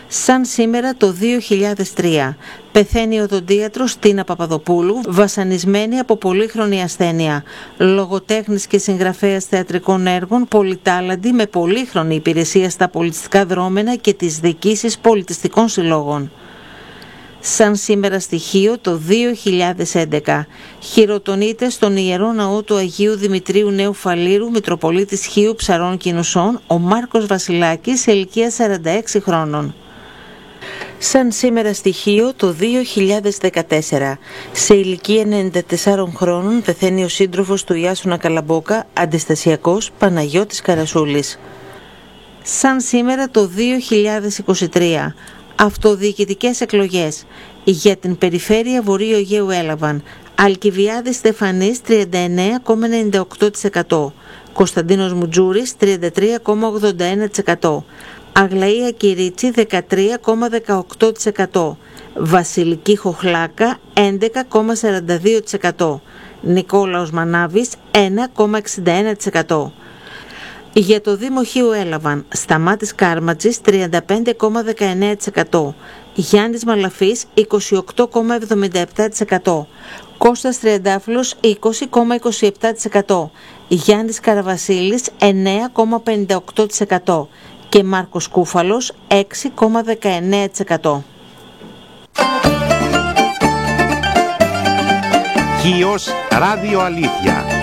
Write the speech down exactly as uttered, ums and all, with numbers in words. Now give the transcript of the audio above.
Σαν σήμερα το δύο χιλιάδες τρία πεθαίνει η οδοντίατρος Τίνα Παπαδοπούλου, βασανισμένη από πολύχρονη ασθένεια. Λογοτέχνης και συγγραφέας θεατρικών έργων, πολυτάλαντη με πολύχρονη υπηρεσία στα πολιτιστικά δρόμενα και τις διοικήσεις πολιτιστικών συλλόγων. Σαν σήμερα στοιχείο το δύο χιλιάδες έντεκα χειροτονείται στον Ιερό Ναό του Αγίου Δημητρίου Νέου Φαλήρου, Μητροπολίτης Χίου Ψαρών Κινουσών, ο Μάρκος Βασιλάκης σε ηλικία σαράντα έξι χρόνων. Σαν σήμερα στοιχείο το δύο χιλιάδες δεκατέσσερα σε ηλικία ενενήντα τεσσάρων χρόνων πεθαίνει ο σύντροφος του Ιάσονα Καλαμπόκα, αντιστασιακός, Παναγιώτης Καρασούλης. Σαν σήμερα το δύο χιλιάδες είκοσι τρία αυτοδιοικητικές εκλογές για την περιφέρεια Βορείου Αιγαίου έλαβαν Αλκιβιάδης Στεφανής τριάντα εννέα κόμμα ενενήντα οκτώ τοις εκατό, Κωνσταντίνος Μουτζούρης τριάντα τρία κόμμα ογδόντα ένα τοις εκατό, Αγλαία Κυρίτσι δεκατρία κόμμα δεκαοκτώ τοις εκατό, Βασιλική Χοχλάκα έντεκα κόμμα σαράντα δύο τοις εκατό, Νικόλαος Μανάβης ένα κόμμα εξήντα ένα τοις εκατό. Για το Δήμο Χίου έλαβαν Σταμάτης Κάρματζης τριάντα πέντε κόμμα δεκαεννέα τοις εκατό, Γιάννης Μαλαφής είκοσι οκτώ κόμμα εβδομήντα επτά τοις εκατό, Κώστας Τριαντάφυλλος είκοσι κόμμα είκοσι επτά τοις εκατό, Γιάννης Καραβασίλης εννέα κόμμα πενήντα οκτώ τοις εκατό και Μάρκος Κούφαλος έξι κόμμα δεκαεννέα τοις εκατό. Χίος Ράδιο Αλήθεια.